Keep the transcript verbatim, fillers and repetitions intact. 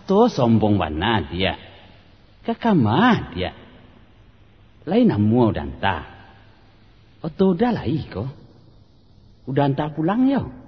Oto sombong wana dia. Kakamah dia. Lain namu udanta. Oto udah lah iko. Udanta pulang yo.